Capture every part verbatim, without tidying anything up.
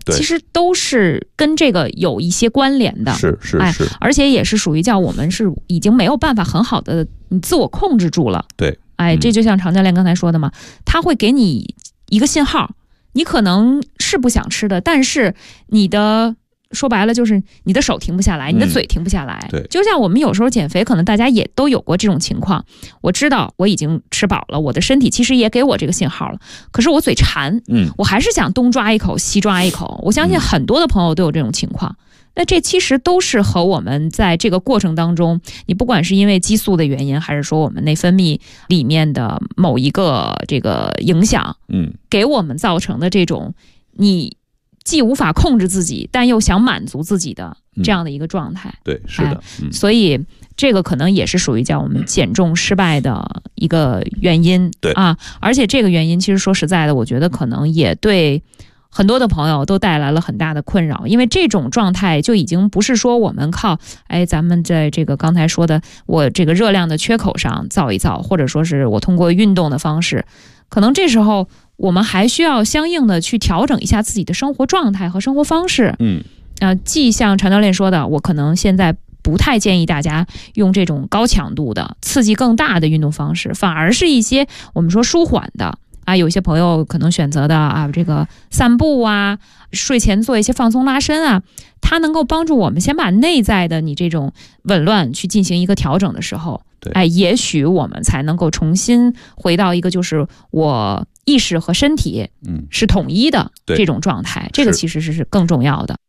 其实都是跟这个有一些关联的。 是是是、哎， 而且也是属于叫我们是已经没有办法很好的你自我控制住了。 对， 哎，这就像常教练刚才说的嘛，他会给你一个信号，你可能是不想吃的，但是你的。说白了就是你的手停不下来，你的嘴停不下来、 嗯、对， 就像我们有时候减肥可能大家也都有过这种情况，我知道我已经吃饱了，我的身体其实也给我这个信号了，可是我嘴馋， 嗯， 我还是想东抓一口西抓一口，我相信很多的朋友都有这种情况、嗯、那这其实都是和我们在这个过程当中，你不管是因为激素的原因，还是说我们内分泌里面的某一个这个影响， 嗯， 给我们造成的这种你既无法控制自己，但又想满足自己的这样的一个状态。 嗯、对，是的、哎嗯。所以这个可能也是属于叫我们减重失败的一个原因。 对啊，而且这个原因其实说实在的，我觉得可能也对很多的朋友都带来了很大的困扰，因为这种状态就已经不是说我们靠哎咱们在这个刚才说的我这个热量的缺口上造一造，或者说是我通过运动的方式，可能这时候我们还需要相应的去调整一下自己的生活状态和生活方式。 嗯， 呃，既像常教练说的，我可能现在不太建议大家用这种高强度的、刺激更大的运动方式，反而是一些我们说舒缓的啊，有些朋友可能选择的啊，这个散步啊，睡前做一些放松拉伸啊，它能够帮助我们先把内在的你这种紊乱去进行一个调整的时候，哎，也许我们才能够重新回到一个就是我意识和身体嗯是统一的这种状态、嗯、这个其实是更重要的。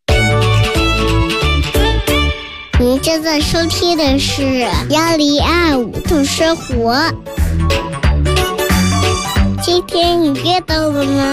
您正在收听的是幺零二五兔生活，今天你阅到了吗？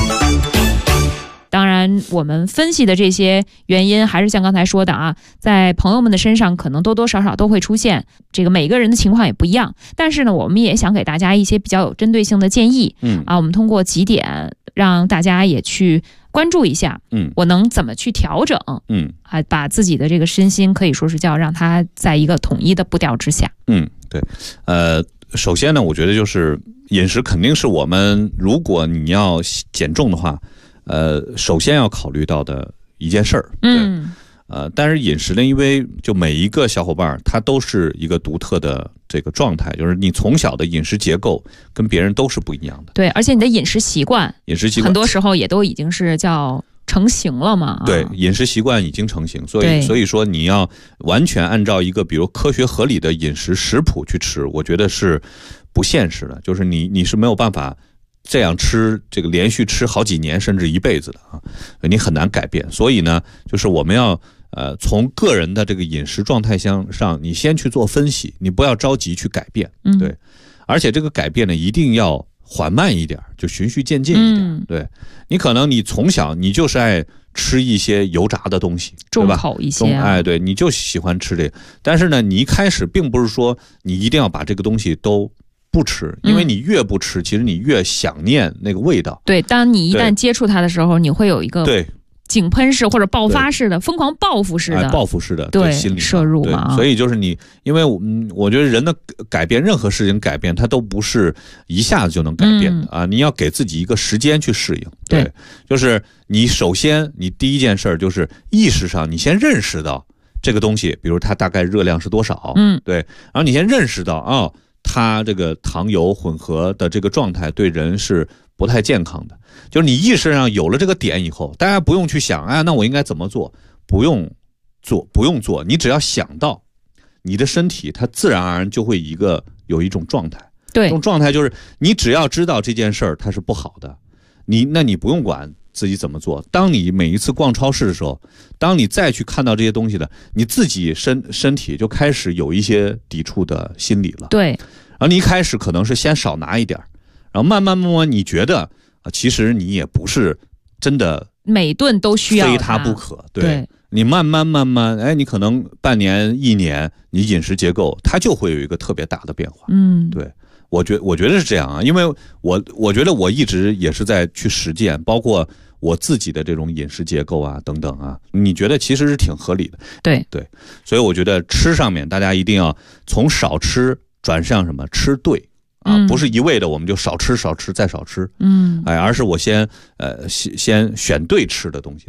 当然我们分析的这些原因还是像刚才说的啊，在朋友们的身上可能多多少少都会出现，这个每个人的情况也不一样，但是呢我们也想给大家一些比较有针对性的建议。嗯啊，我们通过几点让大家也去关注一下，嗯，我能怎么去调整，嗯啊，把自己的这个身心可以说是叫让它在一个统一的步调之下。 嗯，对，呃首先呢我觉得就是饮食肯定是我们如果你要减重的话呃，首先要考虑到的一件事儿，嗯，呃，但是饮食呢，因为就每一个小伙伴他都是一个独特的这个状态，就是你从小的饮食结构跟别人都是不一样的。 对，而且你的饮食习惯， 饮食习惯很多时候也都已经是叫成型了嘛。 对，饮食习惯已经成型，所以所以说你要完全按照一个比如科学合理的饮食食谱去吃，我觉得是不现实的，就是你你是没有办法这样吃，这个连续吃好几年甚至一辈子的啊，你很难改变。所以呢，就是我们要呃从个人的这个饮食状态上，你先去做分析，你不要着急去改变，对。而且这个改变呢，一定要缓慢一点，就循序渐进一点。对，你可能你从小你就是爱吃一些油炸的东西， 重口一些、啊， 哎，对，你就喜欢吃这个。但是呢，你一开始并不是说你一定要把这个东西都不吃，因为你越不吃、嗯、其实你越想念那个味道。 对，当你一旦接触它的时候，你会有一个对井喷式或者爆发式的疯狂报复式的、 哎、报复式的对心理摄入嘛。 所以就是你，因为我嗯，我觉得人的改变，任何事情改变，它都不是一下子就能改变的、嗯、啊！你要给自己一个时间去适应。对，对就是你首先，你第一件事就是意识上，你先认识到这个东西，比如它大概热量是多少，嗯，对，然后你先认识到啊。哦它这个糖油混合的这个状态对人是不太健康的，就是你意识上有了这个点以后，大家不用去想，哎，那我应该怎么做？不用做，不用做，你只要想到，你的身体它自然而然就会一个有一种状态， 对， 这种状态就是你只要知道这件事儿它是不好的，你那你不用管自己怎么做。当你每一次逛超市的时候，当你再去看到这些东西的，你自己身身体就开始有一些抵触的心理了。 对， 然后你一开始可能是先少拿一点，然后慢慢慢慢你觉得啊，其实你也不是真的每顿都需要非它不可。对， 对你慢慢慢慢，哎，你可能半年一年，你饮食结构它就会有一个特别大的变化。 嗯， 对。我觉我觉得是这样啊，因为我我觉得我一直也是在去实践，包括我自己的这种饮食结构啊等等啊，你觉得其实是挺合理的。 对对，所以我觉得吃上面大家一定要从少吃转向什么吃对啊、嗯，不是一味的我们就少吃少吃再少吃，嗯，哎，而是我先呃先先选对吃的东西。